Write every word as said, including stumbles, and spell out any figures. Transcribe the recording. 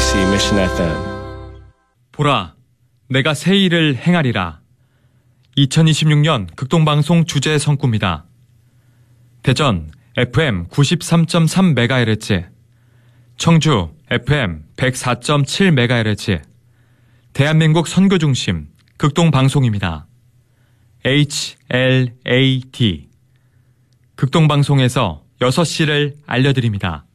케이비씨 Mission 에프엠. 보라, 내가 새 일을 행하리라. 이천이십육 년 극동방송 주제 성구입니다. 대전 에프엠 구십삼 점 삼 메가헤르츠, 청주 에프엠 백사 점 칠 메가헤르츠, 대한민국 선교중심 극동방송입니다. 에이치 엘 에이 티 극동방송에서 여섯 시를 알려드립니다.